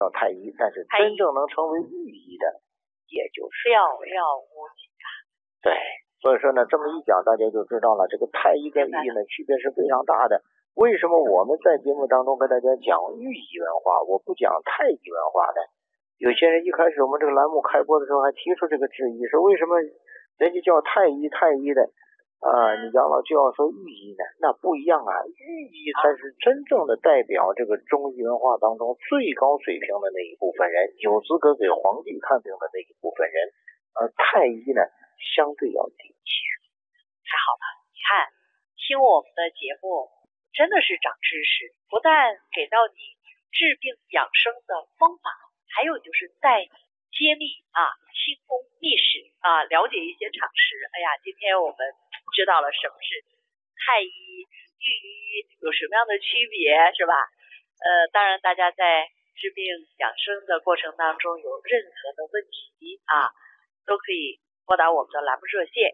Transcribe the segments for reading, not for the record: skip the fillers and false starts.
叫太医，但是真正能成为御医的，也就是寥寥无几啊。 对，所以说呢，这么一讲，大家就知道了，这个太医跟御医呢区别是非常大的。为什么我们在节目当中跟大家讲御医文化，我不讲太医文化呢？有些人一开始我们这个栏目开播的时候还提出这个质疑，说为什么人家叫太医的你杨老就要说御医呢？那不一样啊，御医才是真正的代表这个中医文化当中最高水平的那一部分人，有资格给皇帝看病的那一部分人，而太医呢相对要低一些。 太好了，你看听我们的节目真的是长知识，不但给到你治病养生的方法，还有就是带你揭秘清宫秘史了解一些常识。哎呀，今天我们知道了什么是太医、御医有什么样的区别，是吧？当然大家在治病养生的过程当中有任何的问题都可以拨打我们的栏目热线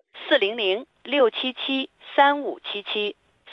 400-677-3577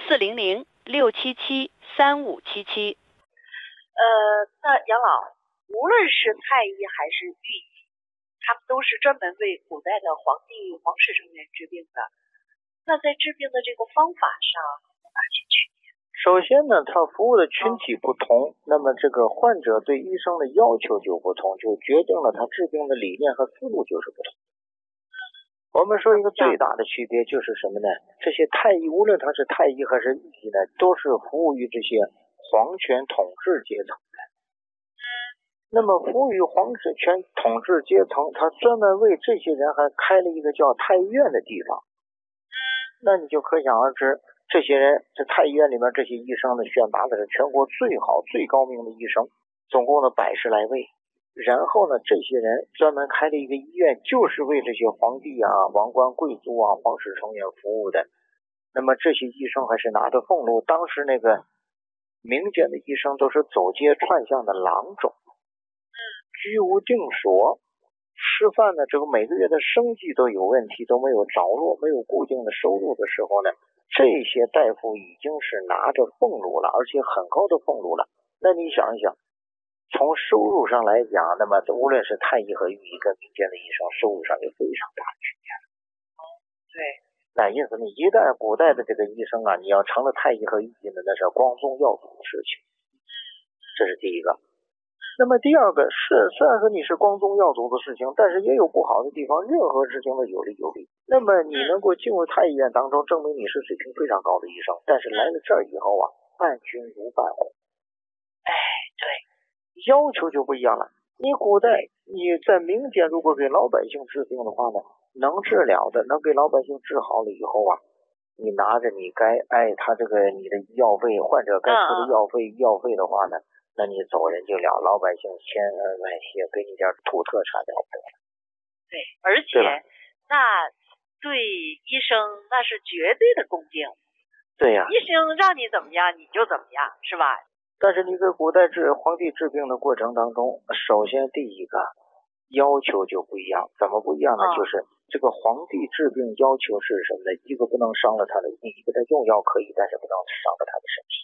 400-677-3577。 那杨老，无论是太医还是御医，他们都是专门为古代的皇帝、皇室成员治病的。那在治病的这个方法上有哪些区别？ 首先呢，他服务的群体不同，那么这个患者对医生的要求就不同，就决定了他治病的理念和思路就是不同。我们说一个最大的区别就是什么呢？这些太医，无论他是太医还是御医呢，都是服务于这些皇权统治阶层的。那么服务于皇权统治阶层，他专门为这些人还开了一个叫太医院的地方。那你就可想而知，这些人在太医院里面，这些医生呢选拔的是全国最好最高明的医生，总共的100十来位。然后呢，这些人专门开了一个医院，就是为这些皇帝王冠贵族皇室成员服务的。那么这些医生还是拿着俸禄，当时那个民间的医生都是走街串巷的郎中，居无定所，吃饭呢，这个每个月的生计都有问题，都没有着落，没有固定的收入的时候呢，这些大夫已经是拿着俸禄了，而且很高的俸禄了。那你想一想，从收入上来讲，那么无论是太医和御医跟民间的医生收入上有非常大的区别。 对， 那因此呢，一旦古代的这个医生你要成了太医和御医呢，那是光宗耀祖的事情，这是第一个。那么第二个是，虽然说你是光宗耀祖的事情，但是也有不好的地方，任何事情都有利有弊。那么你能够进入太医院当中，证明你是水平非常高的医生，但是来了这儿以后伴君如伴虎。对，要求就不一样了。你古代你在民间如果给老百姓治病的话呢，能治了的，能给老百姓治好了以后你拿着你该他这个你的医药费，患者该付的医药费的话呢，那你走人就了，老百姓千恩万谢，给你点土特产了不得。 对，而且那对医生那是绝对的恭敬。 对呀， 医生让你怎么样你就怎么样，是吧？ 但是你给古代皇帝治病的过程当中，首先第一个要求就不一样。怎么不一样呢？就是这个皇帝治病要求是什么呢？一个不能伤了他的，一个他用药可以，但是不能伤了他的身体。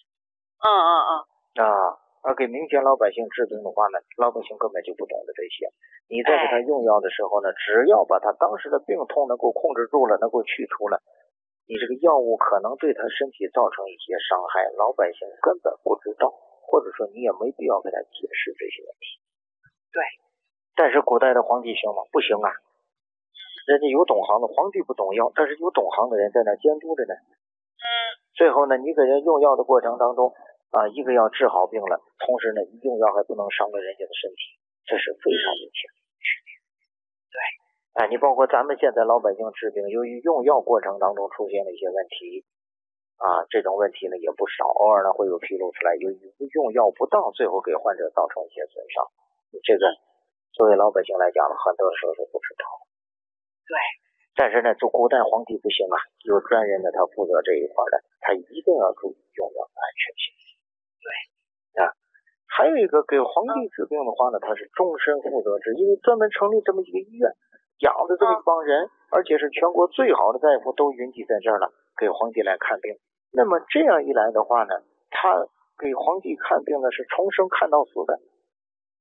而给民间老百姓治病的话呢，老百姓根本就不懂得这些。你在给他用药的时候呢，只要把他当时的病痛能够控制住了，能够去除了，你这个药物可能对他身体造成一些伤害，老百姓根本不知道，或者说你也没必要给他解释这些问题。 对， 但是古代的皇帝行吗？不行啊。人家有懂行的，皇帝不懂药，但是有懂行的人在那监督着呢。最后呢，你给人用药的过程当中一个药治好病了，同时呢，用药还不能伤了人家的身体，这是非常明显的区别。对，你包括咱们现在老百姓治病，由于用药过程当中出现了一些问题这种问题呢也不少，偶尔呢会有披露出来，由于用药不当，最后给患者造成一些损伤。这个作为老百姓来讲呢，很多时候是不知道。 对， 但是呢，就古代皇帝不行有专人的他负责这一块的，他一定要注意用药的安全性。对还有一个给皇帝治病的话呢，他是终身负责制，因为专门成立这么一个医院，养的这么一帮人，而且是全国最好的大夫都云集在这儿了，给皇帝来看病。那么这样一来的话呢，他给皇帝看病呢是从生看到死的，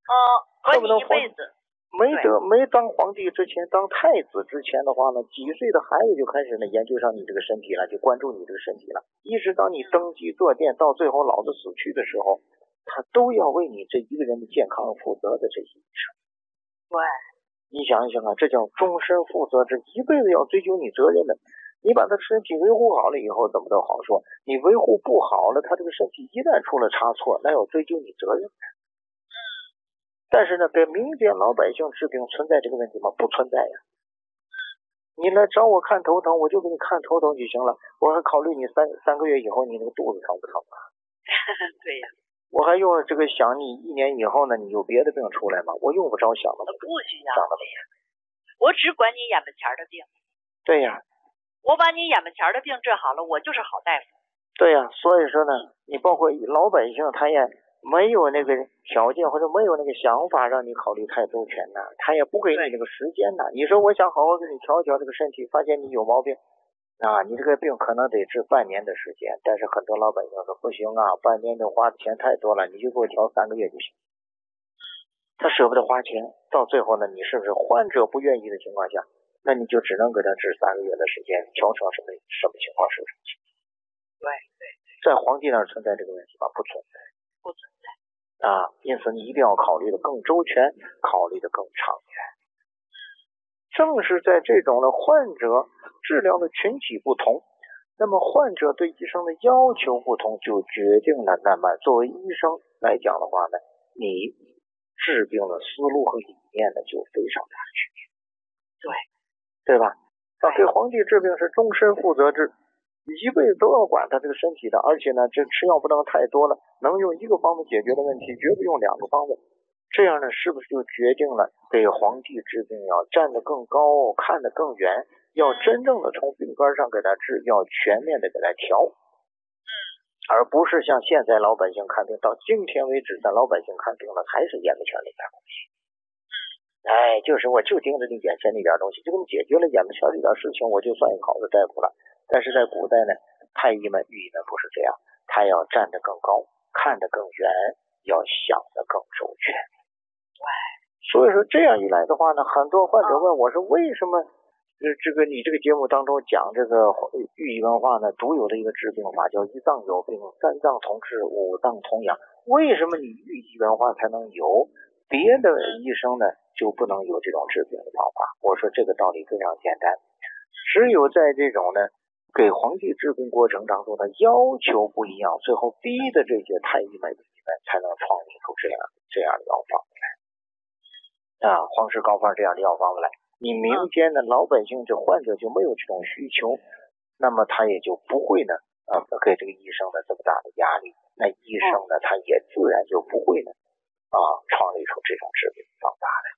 管你一辈子。 没当皇帝之前，当太子之前的话呢，几岁的孩子就开始呢研究上你这个身体了，就关注你这个身体了，一直到你登基坐殿，到最后老子死去的时候，他都要为你这一个人的健康负责的这些医生。 对， 你想一想啊，这叫终身负责制，一辈子要追究你责任的。你把他身体维护好了以后，怎么都好说；你维护不好了，他这个身体一旦出了差错，那要追究你责任。但是呢，给民间老百姓治病存在这个问题吗？不存在呀。你来找我看头疼，我就给你看头疼就行了，我还考虑你三个月以后你那个肚子疼不疼啊？ 对呀。 我还用这个想你1年以后呢，你有别的病出来吗？我用不着想了。 不需要。我只管你眼门前的病。 对呀。 我把你眼门前的病治好了，我就是好大夫。 对呀，所以说呢，你包括老百姓，他也没有那个条件或者没有那个想法让你考虑太周全呐，他也不给你这个时间呐。你说我想好好给你调这个身体，发现你有毛病啊，你这个病可能得治半年的时间，但是很多老百姓说不行啊，半年的花的钱太多了，你就给我调3个月就行。他舍不得花钱，到最后呢，你是不是患者不愿意的情况下，那你就只能给他治3个月的时间，调成什么情况是不是？ 对， 在皇帝那儿存在这个问题吗？不存在。 不存在啊，因此你一定要考虑的更周全，考虑的更长远。正是在这种的患者治疗的群体不同，那么患者对医生的要求不同，就决定了那么作为医生来讲的话呢，你治病的思路和理念呢就非常大的区别。对吧？给皇帝治病是终身负责制，一辈子都要管他这个身体的，而且呢，这吃药不能太多了，能用一个方子解决的问题，绝不用2个方子。这样呢，是不是就决定了给皇帝治病要站得更高，看得更远，要真正的从病根上给他治，要全面的给他调，而不是像现在老百姓看病，到今天为止，咱老百姓看病了还是眼门前那点东西。就是我就盯着你眼前那点东西，就给你解决了眼门前这点事情，我就算一个好的大夫了。但是在古代呢，太医们、御医们不是这样，他要站得更高，看得更远，要想得更周全。所以说这样一来的话呢，很多患者问我说，为什么你这个节目当中讲这个御医文化呢，独有的一个治病法叫一脏有病3脏同治5脏同养，为什么你御医文化才能有，别的医生呢就不能有这种治病的方法？我说这个道理非常简单，只有在这种呢给皇帝治病过程当中的要求不一样，最后逼的这些太医们才能创立出这样的药方来皇氏膏方这样的药方来。你民间的老百姓这患者就没有这种需求，那么他也就不会呢给这个医生的这么大的压力，那医生呢他也自然就不会呢创立出这种治病方法来。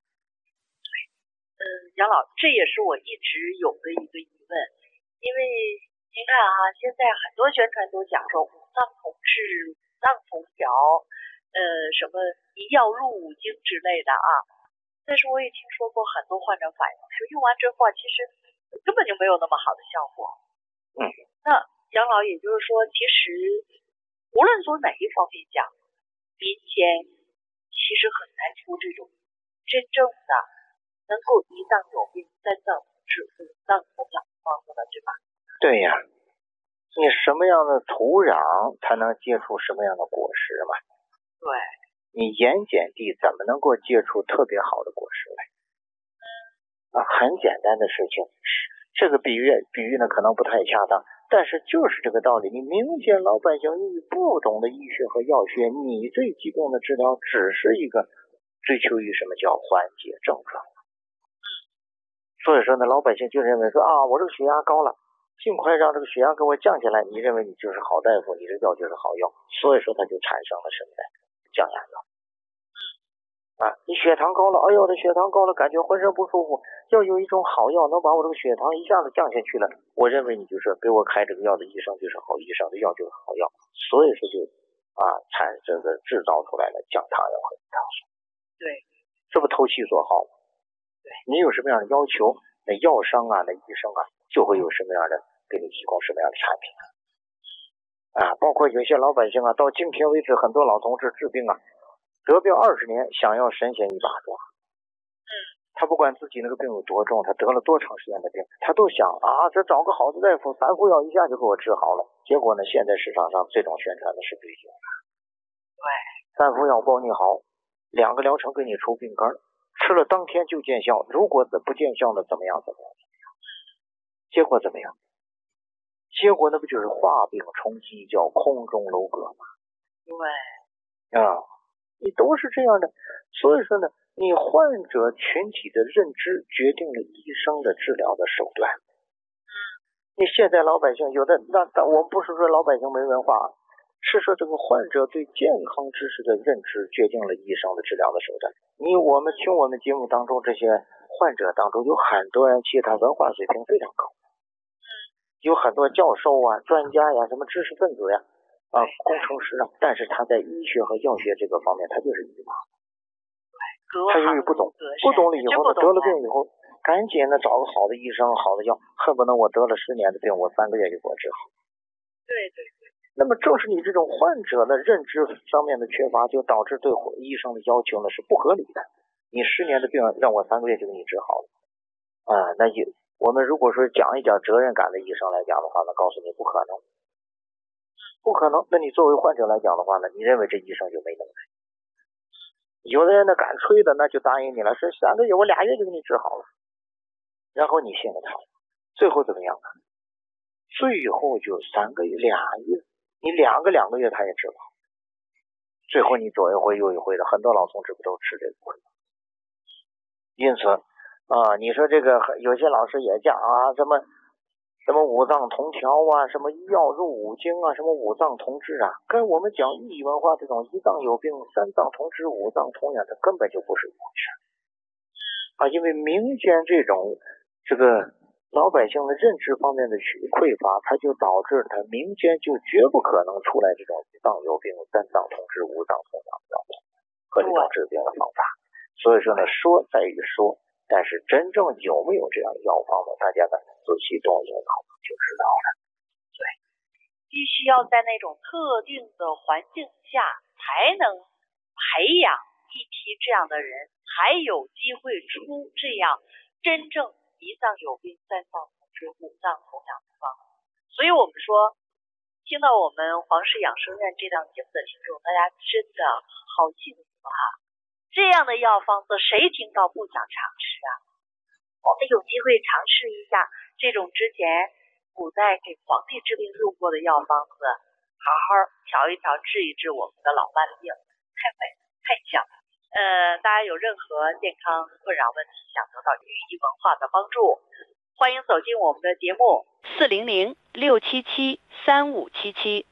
杨老，这也是我一直有的一个疑问，因为您看现在很多宣传都讲说5脏同治、5脏同调，什么一药入5经之类的但是我也听说过很多患者反映说，用完之后其实根本就没有那么好的效果。那杨老，也就是说，其实无论从哪一方面讲，民间其实很难出这种真正的能够一脏有病3脏同治5脏同养的方子的，对吧？ 对呀，你什么样的土壤才能结出什么样的果实嘛？ 对， 你盐碱地怎么能够结出特别好的果实来？很简单的事情，这个比喻呢可能不太恰当，但是就是这个道理。你民间老百姓因为不懂得医学和药学，你对疾病的治疗只是一个追求于什么叫缓解症状。所以说呢，老百姓就认为说我这个血压高了，尽快让这个血压给我降下来，你认为你就是好大夫，你这药就是好药，所以说它就产生了什么呢？降压药。你血糖高了，哎呦，这血糖高了，感觉浑身不舒服，要有一种好药能把我这个血糖一下子降下去了，我认为你就是给我开这个药的医生就是好医生，这药就是好药，所以说就这个制造出来了降糖药和胰岛素。 对， 这不投其所好吗？ 对， 你有什么样的要求，那药商那医生就会有什么样的给你提供什么样的产品包括有些老百姓到今天为止，很多老同志治病得病20年，想要神仙一把抓。他不管自己那个病有多重，他得了多长时间的病，他都想这找个好的大夫，3副药一下就给我治好了。结果呢，现在市场上这种宣传的是对的。对，3副药包你好，2个疗程给你除病根，吃了当天就见效，如果不见效呢，怎么样？结果怎么样？结果那不就是化病充饥，叫空中楼阁吗？对，你都是这样的。所以说呢，你患者群体的认知决定了医生的治疗的手段。你现在老百姓有的，那我们不是说老百姓没文化，是说这个患者对健康知识的认知决定了医生的治疗的手段。我们听我们节目当中这些患者当中有很多人，其实他文化水平非常高，有很多教授专家什么知识分子工程师但是他在医学和药学这个方面他就是一盲。他由于不懂了以后，得了病以后，赶紧的找个好的医生、好的药，恨不能我得了10年的病，我3个月就给我治好。 对。 那么正是你这种患者的认知上面的缺乏，就导致对医生的要求呢是不合理的。你10年的病让我3个月就给你治好了我们如果说讲一讲责任感的医生来讲的话呢，告诉你不可能。那你作为患者来讲的话呢，你认为这医生就没能耐？有的人呢敢吹的，那就答应你了，说3个月我2月就给你治好了，然后你信了他，最后怎么样呢？最后就3个月、2月，你2个月他也治不好，最后你左一回右一回的，很多老同志不都吃这个亏？因此你说这个有些老师也讲什么五脏同调什么医药入五经什么五脏同治跟我们讲意义文化这种1脏有病3脏同治5脏同养，这根本就不是一回事因为民间这种这个老百姓的认知方面的匮乏，它就导致他民间就绝不可能出来这种1脏有病3脏同治5脏同养的药和这种治病的方法。所以说呢，说在于说，但是真正有没有这样的药方呢？大家呢仔细动一动脑就知道了。 对，必须要在那种特定的环境下，才能培养一批这样的人，才有机会出这样真正1脏有病3脏同治5脏同养的方法。所以我们说，听到我们黄氏养生院这档节目的听众，大家真的好幸福这样的药方子谁听到不想尝试我们有机会尝试一下这种之前古代给皇帝治病用过的药方子，好好调一调，治一治我们的老慢病，太美太香了。大家有任何健康困扰问题，想得到寓医文化的帮助，欢迎走进我们的节目 400-677-3577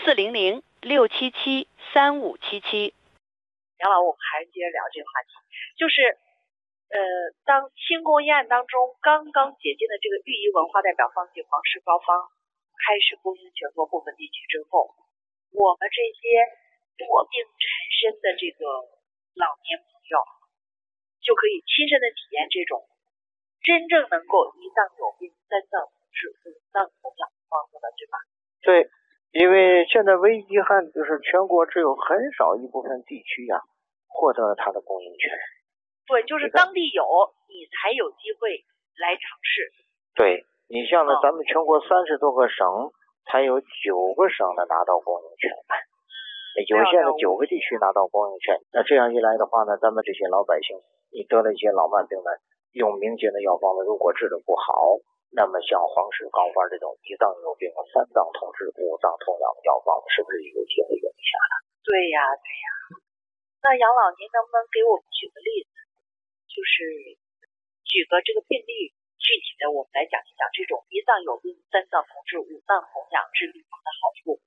400-677-3577。 杨老，我们还是接着聊这个话题，就是当清宫医案当中刚刚解禁的这个寓医文化代表方剂黄氏膏方开始供应全国部分地区之后，我们这些多病缠身的这个老年朋友就可以亲身的体验这种真正能够1脏有病3脏同治5脏同养的方子了，对吧？ 对，因为现在唯一遗憾就是全国只有很少一部分地区获得了它的供应权。 对，就是当地有你才有机会来尝试。 对，你像咱们全国30多个省才有9个省的拿到供应权，有限的9个地区拿到供应权。那这样一来的话呢，咱们这些老百姓你得了一些老慢病呢，用民间的药方子如果治得不好，那么像黄氏膏方这种1脏有病3脏同治5脏同养的药方是不是有机会用一下呢？ 对呀。那杨老，您能不能给我们举个例子，就是举个这个病例，具体的我们来讲一讲这种1脏有病3脏同治5脏同养治病的好处。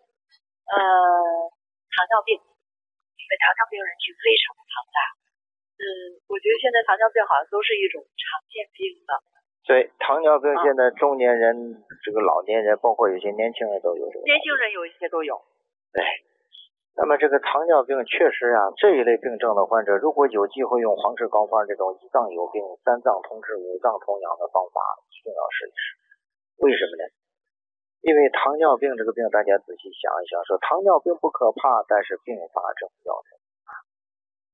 糖尿病，因为糖尿病人群非常的庞大。我觉得现在糖尿病好像都是一种常见病了。 对，糖尿病现在中年人、这个老年人，包括有些年轻人都有这个。 年轻人有一些都有。 对。那么这个糖尿病确实这一类病症的患者，如果有机会用黄氏膏方这种1脏有病3脏同治5脏同养的方法，一定要试一试。为什么呢？因为糖尿病这个病，大家仔细想一想，说糖尿病不可怕，但是并发症要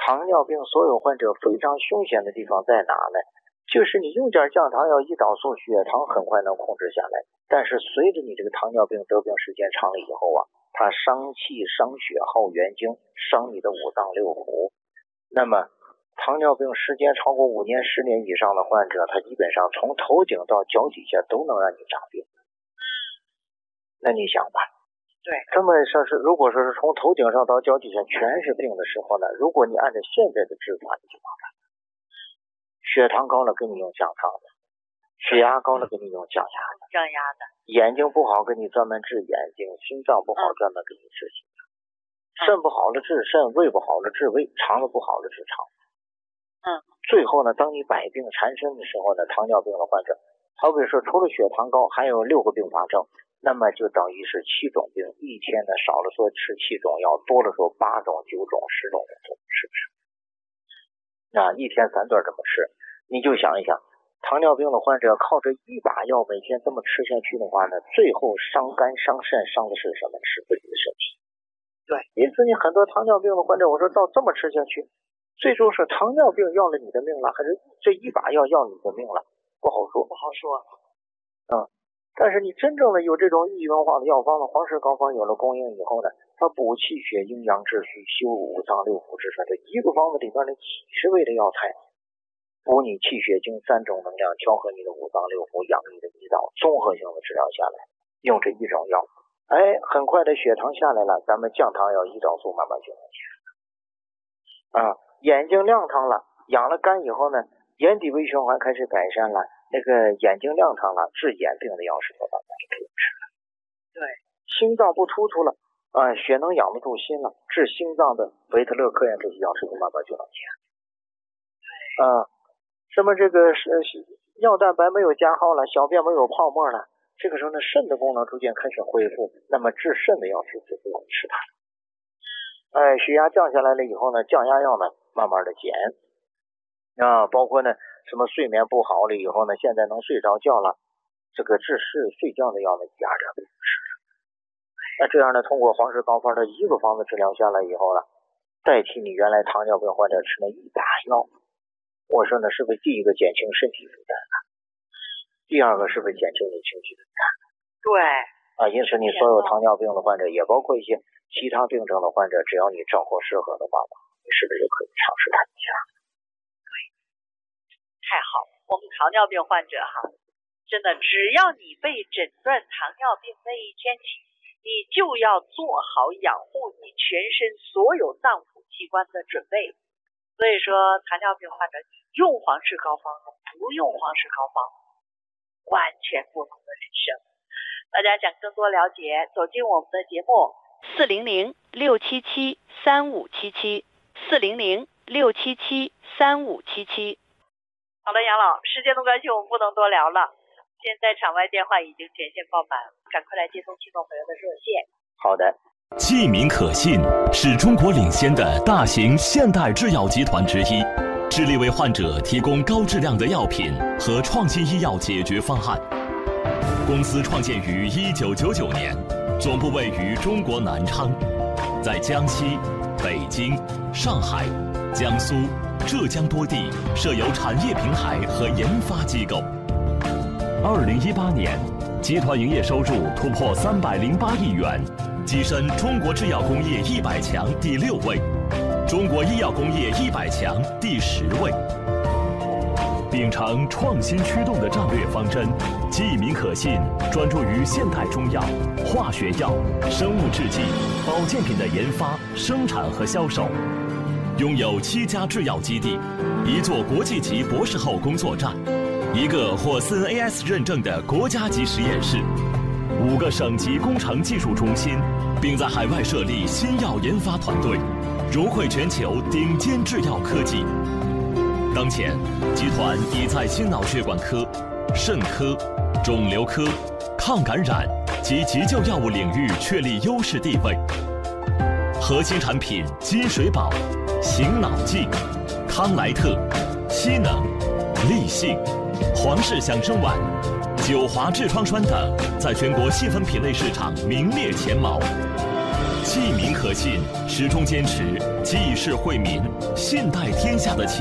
糖尿病所有患者非常凶险的地方在哪呢？就是你用点降糖药、胰岛素，血糖很快能控制下来，但是随着你这个糖尿病得病时间长了以后啊，它伤气、伤血、耗元精，伤你的五脏六腑。那么糖尿病时间超过5年、10年以上的患者，他基本上从头顶到脚底下都能让你长病。那你想吧， 对， 这么说是，如果说是从头顶上到脚底下全是病的时候呢，如果你按照现在的治法，你就麻烦了。血糖高了给你用降糖的，血压高了给你用降压的，眼睛不好给你专门治眼睛，心脏不好专门给你治心脏，肾不好了治肾，胃不好了治胃，肠子不好了治肠。最后呢，当你百病缠身的时候呢，糖尿病的患者，好比说除了血糖高，还有6个并发症，那么就等于是7种病，一天呢少了说吃7种药，多了说8种、9种、10种的这种，是不是？一天3顿这么吃，你就想一想，糖尿病的患者靠着1把药每天这么吃下去的话呢，最后伤肝伤肾，伤的是什么？是自己的身体。 对， 因此你很多糖尿病的患者，我说照这么吃下去，最终是糖尿病要了你的命了，还是这1把药要你的命了？不好说。但是你真正的有这种异文化的药方的黄氏膏方有了供应以后呢，它补气血、阴阳治虚、修五脏六腑之身，这一个方子里边的几十味的药材，补你气血精3种能量，调和你的五脏六腑，养你的胰岛，综合性的治疗下来，用这1种药，很快的血糖下来了，咱们降糖药、胰岛素慢慢就能下来。眼睛亮堂了，养了肝以后呢，眼底微循环开始改善了，那个眼睛亮堂了，治眼病的药是慢慢就不用吃了。 对， 心脏不突出了，血能养得住心了，治心脏的维特勒克呀这些药是慢慢就能下。什么这个是尿蛋白没有加号了，小便没有泡沫了，这个时候呢，肾的功能逐渐开始恢复，那么治肾的药是就不用吃它了。血压降下来了以后呢，降压药呢慢慢的减。包括呢什么睡眠不好了以后呢，现在能睡着觉了，这个治睡觉的药呢压着不吃了。那这样呢，通过黄氏膏方的1个方子治疗下来以后呢，代替你原来糖尿病患者吃了1把药，我说呢，是不是第一个减轻身体负担了？第二个是不是减轻你情绪负担？ 对。 因此你所有糖尿病的患者，也包括一些其他病症的患者，只要你照顾适合的方法，你是不是就可以尝试它一下？ 太好了，我们糖尿病患者真的只要你被诊断糖尿病那一天起，你就要做好养护你全身所有脏腑器官的准备。所以说糖尿病患者，你用黄氏膏方和不用黄氏膏方完全不同的人生。大家想更多了解，走进我们的节目 400-677-3577 400-677-3577。 好了，杨老，时间的关系我们不能多聊了，现在场外电话已经全线爆满，赶快来接通听众朋友的热线。 好的。 济民可信是中国领先的大型现代制药集团之一，致力为患者提供高质量的药品和创新医药解决方案。公司创建于1999年，总部位于中国南昌，在江西、北京、上海、江苏、浙江多地设有产业平台和研发机构。2018年，集团营业收入突破308亿元，跻身中国制药工业100强第6位，中国医药工业100强第10位。秉承创新驱动的战略方针，济民可信专注于现代中药、化学药、生物制剂、保健品的研发、生产和销售。拥有7家制药基地，1座国际级博士后工作站，1个获CNAS 认证的国家级实验室，5个省级工程技术中心，并在海外设立新药研发团队，融汇全球顶尖制药科技。当前，集团已在心脑血管科、肾科、肿瘤科、抗感染及急救药物领域确立优势地位。核心产品金水宝、醒脑净、康莱特、西能、立信、皇氏响生丸、9华痔疮栓等，在全国细分品类市场名列前茅。 器民可信，始终坚持济世惠民、信代天下的旗